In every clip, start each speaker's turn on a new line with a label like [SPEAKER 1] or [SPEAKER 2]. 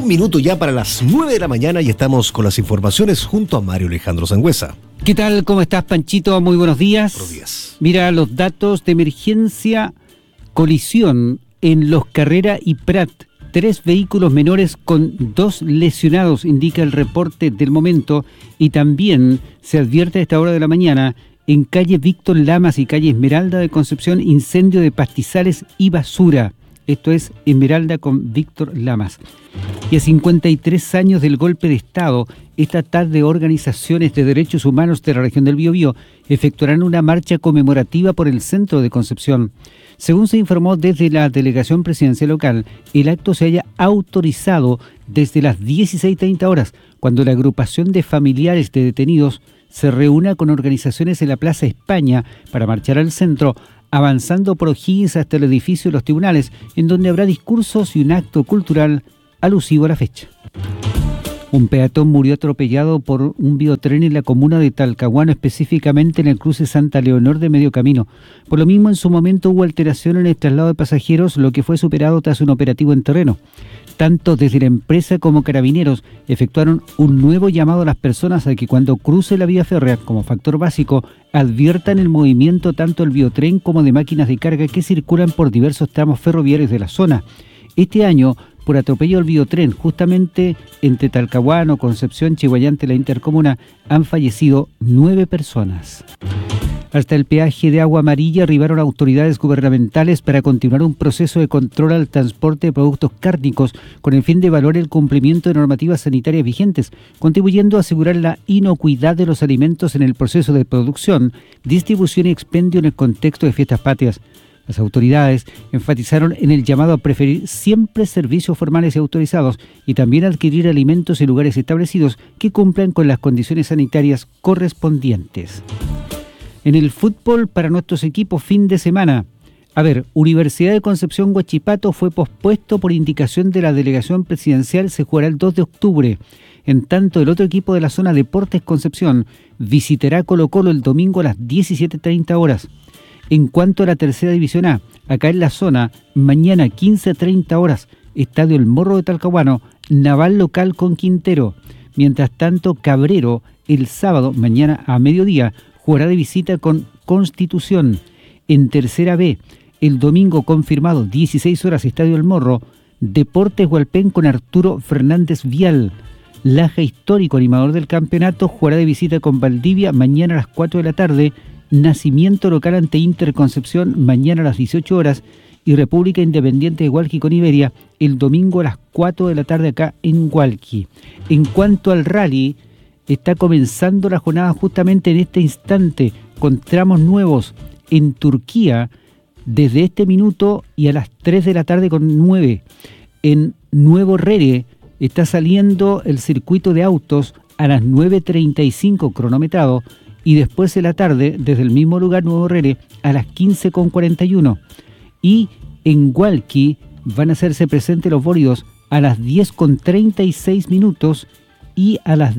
[SPEAKER 1] Un minuto ya para las 9 de la mañana y estamos con las informaciones junto a Mario Alejandro Sangüesa.
[SPEAKER 2] ¿Qué tal? ¿Cómo estás, Panchito? Muy buenos días.
[SPEAKER 1] Buenos días.
[SPEAKER 2] Mira los datos de emergencia: colisión en Los Carrera y Prat. 3 vehículos menores con 2 lesionados, indica el reporte del momento. Y también se advierte a esta hora de la mañana, en calle Víctor Lamas y calle Esmeralda de Concepción, incendio de pastizales y basura. Esto es Esmeralda con Víctor Lamas. Y a 53 años del golpe de Estado, esta tarde organizaciones de derechos humanos de la región del Biobío efectuarán una marcha conmemorativa por el centro de Concepción. Según se informó desde la delegación presidencial local, el acto se haya autorizado desde las 16:30 horas, cuando la agrupación de familiares de detenidos se reúna con organizaciones en la Plaza España para marchar al centro, avanzando por O'Higgins hasta el edificio de los tribunales, en donde habrá discursos y un acto cultural alusivo a la fecha. Un peatón murió atropellado por un biotren en la comuna de Talcahuano, específicamente en el cruce Santa Leonor de Medio Camino. Por lo mismo, en su momento hubo alteración en el traslado de pasajeros, lo que fue superado tras un operativo en terreno. Tanto desde la empresa como Carabineros efectuaron un nuevo llamado a las personas a que cuando cruce la vía férrea, como factor básico, adviertan el movimiento tanto del biotren como de máquinas de carga que circulan por diversos tramos ferroviarios de la zona. Este año, por atropello del biotren, justamente entre Talcahuano, Concepción, Chiguayante, la intercomuna, han fallecido 9 personas. Hasta el peaje de Agua Amarilla arribaron autoridades gubernamentales para continuar un proceso de control al transporte de productos cárnicos con el fin de evaluar el cumplimiento de normativas sanitarias vigentes, contribuyendo a asegurar la inocuidad de los alimentos en el proceso de producción, distribución y expendio en el contexto de fiestas patrias. Las autoridades enfatizaron en el llamado a preferir siempre servicios formales y autorizados y también adquirir alimentos en lugares establecidos que cumplan con las condiciones sanitarias correspondientes. En el fútbol para nuestros equipos fin de semana. Universidad de Concepción Huachipato fue pospuesto por indicación de la delegación presidencial, se jugará el 2 de octubre. En tanto, el otro equipo de la zona Deportes Concepción visitará Colo-Colo el domingo a las 17:30 horas. En cuanto a la tercera división A, acá en la zona, mañana 15:30 horas, Estadio El Morro de Talcahuano, Naval local con Quintero. Mientras tanto, Cabrero, el sábado, mañana a mediodía, jugará de visita con Constitución. En tercera B, el domingo confirmado, 16 horas, Estadio El Morro, Deportes Hualpén con Arturo Fernández Vial. Laja, histórico animador del campeonato, jugará de visita con Valdivia mañana a las 4 de la tarde, Nacimiento local ante Inter Concepción mañana a las 18 horas y República Independiente de Hualqui con Iberia el domingo a las 4 de la tarde acá en Hualqui. En cuanto al rally, está comenzando la jornada justamente en este instante con tramos nuevos en Turquía desde este minuto y a las 3 de la tarde con 9. En Nuevo Rere está saliendo el circuito de autos a las 9:35 cronometrado y después de la tarde, desde el mismo lugar, Nuevo Rere, a las 15:41. Y en Hualqui van a hacerse presentes los bólidos a las 10:36 minutos y a las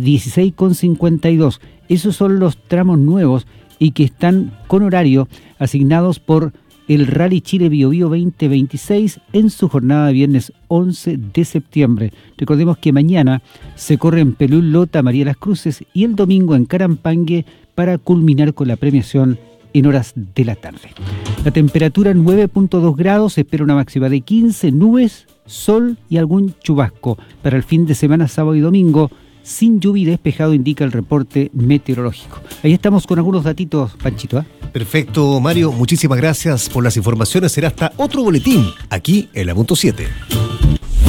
[SPEAKER 2] 16:52. Esos son los tramos nuevos y que están con horario asignados por el Rally Chile Biobío 2026 en su jornada de viernes 11 de septiembre. Recordemos que mañana se corre en Pelú, Lota, María Las Cruces y el domingo en Carampangue para culminar con la premiación en horas de la tarde. La temperatura 9.2 grados, se espera una máxima de 15, nubes, sol y algún chubasco. Para el fin de semana, sábado y domingo, sin lluvia y despejado, indica el reporte meteorológico. Ahí estamos con algunos datitos, Panchito.
[SPEAKER 1] Perfecto, Mario. Muchísimas gracias por las informaciones. Será hasta otro boletín aquí en la punto 7.